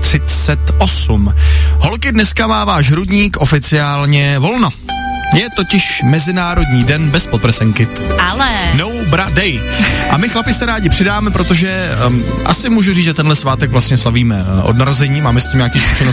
7:38. Holky, dneska má váš hrudník oficiálně volno. Je totiž Mezinárodní den bez podprsenky. Ale. No bra day. A my chlapi se rádi přidáme, protože asi můžu říct, že tenhle svátek vlastně slavíme od narození, máme s tím nějaký zkušenosti.